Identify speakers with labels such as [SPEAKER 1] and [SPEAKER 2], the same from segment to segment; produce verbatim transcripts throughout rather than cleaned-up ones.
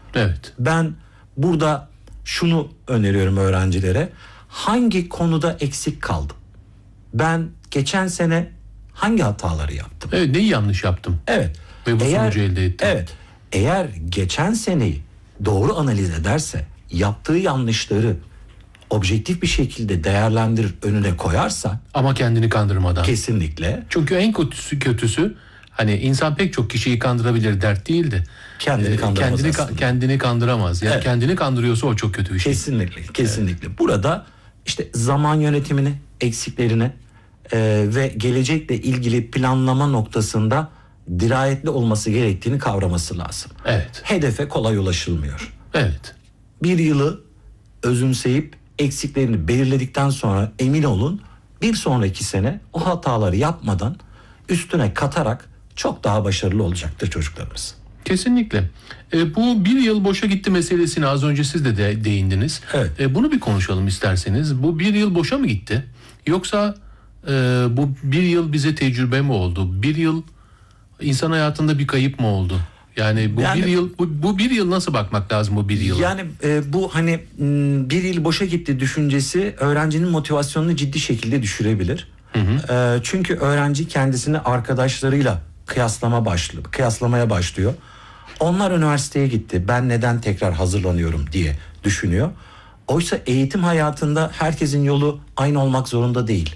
[SPEAKER 1] Evet.
[SPEAKER 2] Ben burada şunu öneriyorum öğrencilere. Hangi konuda eksik kaldım? Ben geçen sene hangi hataları yaptım?
[SPEAKER 1] Evet, neyi yanlış yaptım?
[SPEAKER 2] Evet.
[SPEAKER 1] Ve bu
[SPEAKER 2] Eğer,
[SPEAKER 1] sonucu elde ettim.
[SPEAKER 2] Evet. Eğer geçen seneyi doğru analiz ederse, yaptığı yanlışları objektif bir şekilde değerlendirir, önüne koyarsa,
[SPEAKER 1] ama kendini kandırmadan.
[SPEAKER 2] Kesinlikle.
[SPEAKER 1] Çünkü en kötüsü kötüsü hani insan pek çok kişiyi kandırabilir, dert değildi.
[SPEAKER 2] Kendini
[SPEAKER 1] Ee,
[SPEAKER 2] kandıramaz
[SPEAKER 1] kendini,
[SPEAKER 2] aslında.
[SPEAKER 1] kendini kandıramaz. Yani
[SPEAKER 2] Evet.
[SPEAKER 1] kendini kandırıyorsa o çok kötü bir şey.
[SPEAKER 2] Kesinlikle, kesinlikle. Evet. Burada işte zaman yönetimini, eksiklerini e, ve gelecekle ilgili planlama noktasında dirayetli olması gerektiğini kavraması lazım.
[SPEAKER 1] Evet.
[SPEAKER 2] Hedefe kolay ulaşılmıyor.
[SPEAKER 1] Evet.
[SPEAKER 2] Bir yılı özümseyip eksiklerini belirledikten sonra emin olun, bir sonraki sene o hataları yapmadan üstüne katarak çok daha başarılı olacaktır çocuklarımız.
[SPEAKER 1] Kesinlikle. E, bu bir yıl boşa gitti meselesine az önce siz de, de değindiniz.
[SPEAKER 2] Evet.
[SPEAKER 1] E, bunu bir konuşalım isterseniz. Bu bir yıl boşa mı gitti? Yoksa e, bu bir yıl bize tecrübe mi oldu? Bir yıl insan hayatında bir kayıp mı oldu? Yani bu
[SPEAKER 2] Yani,
[SPEAKER 1] bir yıl bu, bu bir yıl nasıl bakmak lazım bu bir yıla?
[SPEAKER 2] Yani e, bu hani m, bir yıl boşa gitti düşüncesi öğrencinin motivasyonunu ciddi şekilde düşürebilir.
[SPEAKER 1] Hı hı.
[SPEAKER 2] E, çünkü öğrenci kendisini arkadaşlarıyla kıyaslama başlıyor, kıyaslamaya başlıyor. Onlar üniversiteye gitti, ben neden tekrar hazırlanıyorum diye düşünüyor. Oysa eğitim hayatında herkesin yolu aynı olmak zorunda değil.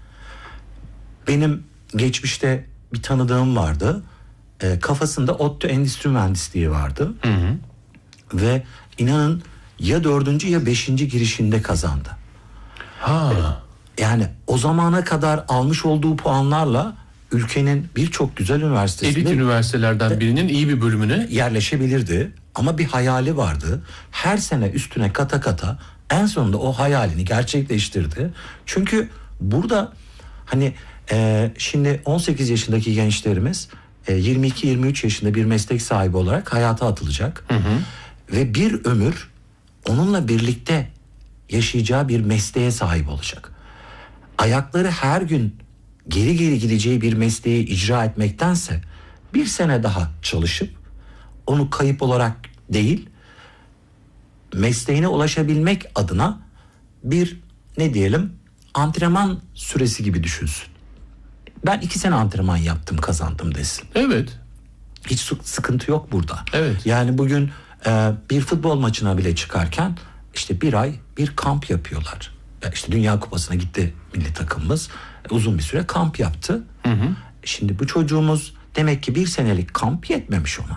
[SPEAKER 2] Benim geçmişte bir tanıdığım vardı. E, kafasında ODTÜ Endüstri Mühendisliği vardı.
[SPEAKER 1] Hı hı.
[SPEAKER 2] Ve inanın ya dördüncü ya beşinci girişinde kazandı.
[SPEAKER 1] Ha.
[SPEAKER 2] Yani o zamana kadar almış olduğu puanlarla ülkenin birçok güzel üniversitesinde
[SPEAKER 1] Elit üniversitelerden birinin iyi bir bölümüne
[SPEAKER 2] yerleşebilirdi. Ama bir hayali vardı. Her sene üstüne kata kata en sonunda o hayalini gerçekleştirdi. Çünkü burada hani e, şimdi on sekiz yaşındaki gençlerimiz e, yirmi iki yirmi üç yaşında bir meslek sahibi olarak hayata atılacak.
[SPEAKER 1] Hı hı.
[SPEAKER 2] Ve bir ömür onunla birlikte yaşayacağı bir mesleğe sahip olacak. Ayakları her gün geri geri gideceği bir mesleği icra etmektense bir sene daha çalışıp onu kayıp olarak değil, mesleğine ulaşabilmek adına bir ne diyelim antrenman süresi gibi düşünsün. Ben iki sene antrenman yaptım, kazandım desin.
[SPEAKER 1] Evet.
[SPEAKER 2] Hiç sıkıntı yok burada.
[SPEAKER 1] Evet.
[SPEAKER 2] Yani bugün e, bir futbol maçına bile çıkarken işte bir ay bir kamp yapıyorlar. İşte Dünya Kupası'na gitti milli takımımız. Uzun bir süre kamp yaptı.
[SPEAKER 1] Hı hı.
[SPEAKER 2] Şimdi bu çocuğumuz demek ki bir senelik kamp yetmemiş ona.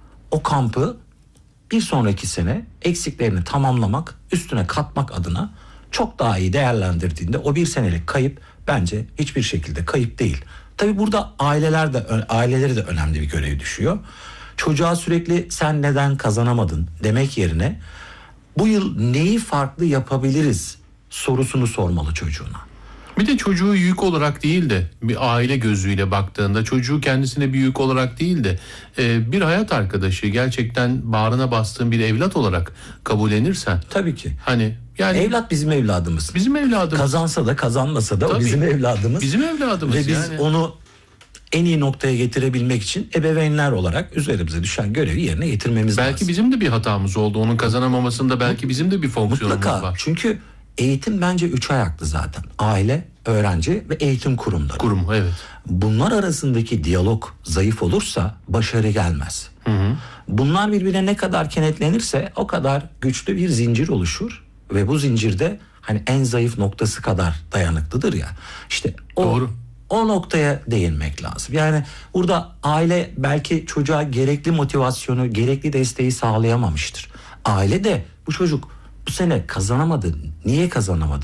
[SPEAKER 2] O kampı bir sonraki sene eksiklerini tamamlamak, üstüne katmak adına çok daha iyi değerlendirdiğinde o bir senelik kayıp bence hiçbir şekilde kayıp değil. Tabii burada aileler de aileleri de önemli bir görev düşüyor. Çocuğa sürekli sen neden kazanamadın demek yerine bu yıl neyi farklı yapabiliriz sorusunu sormalı çocuğuna.
[SPEAKER 1] Bir de çocuğu yük olarak değil de bir aile gözüyle baktığında çocuğu kendisine bir yük olarak değil de e, bir hayat arkadaşı, gerçekten bağrına bastığın bir evlat olarak kabullenirsen.
[SPEAKER 2] Tabii ki.
[SPEAKER 1] Hani yani
[SPEAKER 2] evlat bizim evladımız.
[SPEAKER 1] Bizim evladımız.
[SPEAKER 2] Kazansa da kazanmasa da
[SPEAKER 1] Tabii,
[SPEAKER 2] o bizim evladımız.
[SPEAKER 1] Bizim evladımız.
[SPEAKER 2] Ve biz
[SPEAKER 1] yani.
[SPEAKER 2] onu en iyi noktaya getirebilmek için ebeveynler olarak üzerimize düşen görevi yerine getirmemiz
[SPEAKER 1] belki
[SPEAKER 2] lazım.
[SPEAKER 1] Belki bizim de bir hatamız oldu. Onun kazanamamasında belki bizim de bir fonksiyonumuz
[SPEAKER 2] Mutlaka.
[SPEAKER 1] var.
[SPEAKER 2] Çünkü eğitim bence üç ayaklı zaten. Aile, öğrenci ve eğitim kurumları.
[SPEAKER 1] Kurum, evet.
[SPEAKER 2] Bunlar arasındaki diyalog zayıf olursa başarı gelmez.
[SPEAKER 1] Hı hı.
[SPEAKER 2] Bunlar birbirine ne kadar kenetlenirse o kadar güçlü bir zincir oluşur. Ve bu zincirde hani en zayıf noktası kadar dayanıklıdır ya. İşte o,
[SPEAKER 1] Doğru.
[SPEAKER 2] o noktaya değinmek lazım. Yani burada aile belki çocuğa gerekli motivasyonu, gerekli desteği sağlayamamıştır. Aile de bu çocuk bu sene kazanamadı. Niye kazanamadı?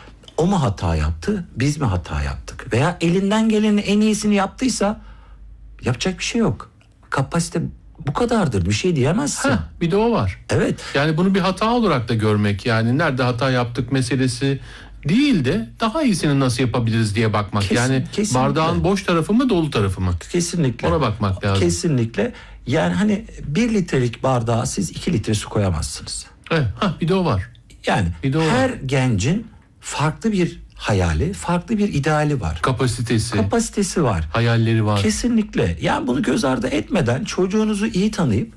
[SPEAKER 2] O mu hata yaptı? Biz mi hata yaptık? Veya elinden gelenin en iyisini yaptıysa yapacak bir şey yok. Kapasite bu kadardır. Bir şey diyemezsin.
[SPEAKER 1] Heh, bir de o var.
[SPEAKER 2] Evet.
[SPEAKER 1] Yani bunu bir hata olarak da görmek, yani nerede hata yaptık meselesi değil de daha iyisini nasıl yapabiliriz diye bakmak.
[SPEAKER 2] Kesin,
[SPEAKER 1] yani
[SPEAKER 2] kesinlikle.
[SPEAKER 1] Bardağın boş tarafı mı dolu tarafı mı?
[SPEAKER 2] Kesinlikle.
[SPEAKER 1] Ona bakmak lazım.
[SPEAKER 2] Kesinlikle. Yani hani bir litrelik bardağa siz iki litre su koyamazsınız.
[SPEAKER 1] Evet. Heh, bir de o var.
[SPEAKER 2] Yani
[SPEAKER 1] Bir de o
[SPEAKER 2] her
[SPEAKER 1] var.
[SPEAKER 2] gencin farklı bir hayali, farklı bir ideali var.
[SPEAKER 1] Kapasitesi,
[SPEAKER 2] Kapasitesi var.
[SPEAKER 1] hayalleri var.
[SPEAKER 2] Kesinlikle. Yani bunu göz ardı etmeden çocuğunuzu iyi tanıyıp